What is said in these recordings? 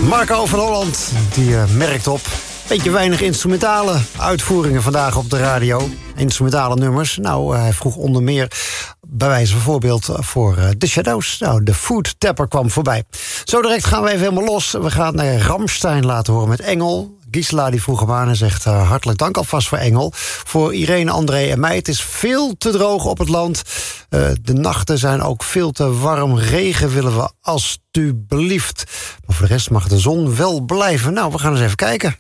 Marco van Holland, die merkt op. Beetje weinig instrumentale uitvoeringen vandaag op de radio. Instrumentale nummers. Nou, hij vroeg onder meer bij wijze van voorbeeld voor The Shadows. Nou, de Food Tapper kwam voorbij. Zo direct gaan we even helemaal los. We gaan naar Rammstein laten horen met Engel. Gisela die vroeg hem aan en zegt hartelijk dank alvast voor Engel. Voor Irene, André en mij. Het is veel te droog op het land. De nachten zijn ook veel te warm. Regen willen we alstublieft. Maar voor de rest mag de zon wel blijven. Nou, we gaan eens even kijken.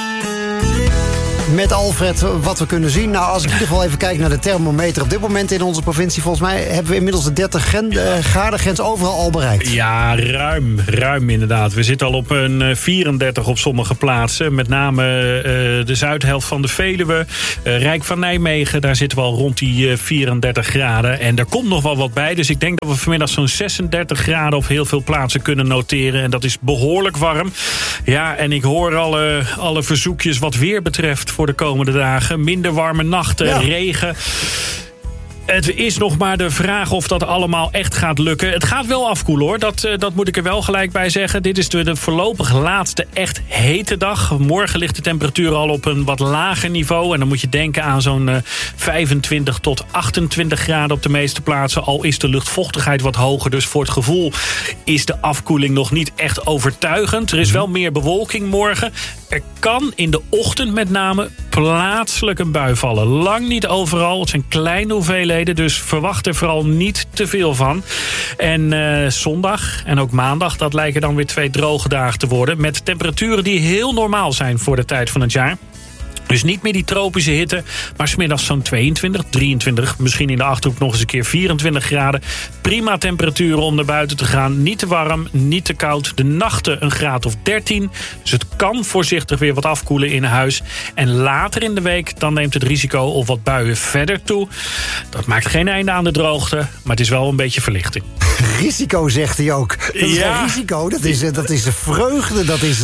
Met Alfred wat we kunnen zien. Nou, als ik in ieder geval even kijk naar de thermometer op dit moment in onze provincie, volgens mij hebben we inmiddels de 30 graden grens overal al bereikt. Ja, ruim inderdaad. We zitten al op een 34 op sommige plaatsen. Met name de zuidhelft van de Veluwe. Rijk van Nijmegen, daar zitten we al rond die 34 graden. En er komt nog wel wat bij. Dus ik denk dat we vanmiddag zo'n 36 graden op heel veel plaatsen kunnen noteren. En dat is behoorlijk warm. Ja, en ik hoor alle verzoekjes wat weer betreft voor de komende dagen. Minder warme nachten, regen. Het is nog maar de vraag of dat allemaal echt gaat lukken. Het gaat wel afkoelen hoor, dat moet ik er wel gelijk bij zeggen. Dit is de voorlopig laatste echt hete dag. Morgen ligt de temperatuur al op een wat lager niveau. En dan moet je denken aan zo'n 25 tot 28 graden op de meeste plaatsen. Al is de luchtvochtigheid wat hoger. Dus voor het gevoel is de afkoeling nog niet echt overtuigend. Er is wel meer bewolking morgen. Er kan in de ochtend met name plaatselijk een bui vallen. Lang niet overal, het zijn kleine hoeveelheden. Dus verwacht er vooral niet te veel van. En zondag en ook maandag, dat lijken dan weer 2 droge dagen te worden. Met temperaturen die heel normaal zijn voor de tijd van het jaar. Dus niet meer die tropische hitte, maar 's middags zo'n 22, 23... misschien in de Achterhoek nog eens een keer 24 graden. Prima temperaturen om naar buiten te gaan. Niet te warm, niet te koud. De nachten een graad of 13. Dus het kan voorzichtig weer wat afkoelen in huis. En later in de week dan neemt het risico op wat buien verder toe. Dat maakt geen einde aan de droogte, maar het is wel een beetje verlichting. Risico, zegt hij ook. Dat is geen risico, dat is de vreugde. Dat is,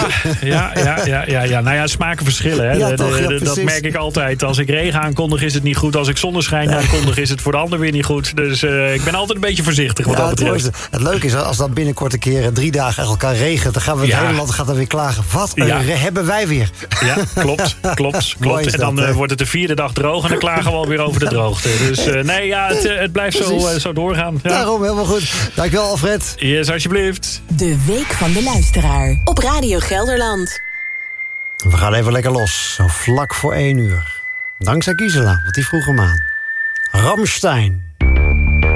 Ja. Nou ja, smaken verschillen. Hè. Ja, dat merk ik altijd. Als ik regen aankondig is het niet goed. Als ik zonneschijn aankondig is het voor de ander weer niet goed. Dus ik ben altijd een beetje voorzichtig wat dat betreft. Het leuke is, als dan binnenkort een keer 3 dagen achter elkaar regent, dan gaan we het hele land gaat dan weer klagen. Wat hebben wij weer? Ja, klopt. En dan wordt het de 4e dag droog en dan klagen we alweer over de droogte. Dus het blijft zo doorgaan. Ja. Daarom, helemaal goed. Dankjewel, Alfred. Yes, alsjeblieft. De Week van de Luisteraar op Radio Gelderland. We gaan even lekker los, zo vlak voor 1 uur. Dankzij Gisela, want die vroeg hem aan. Rammstein.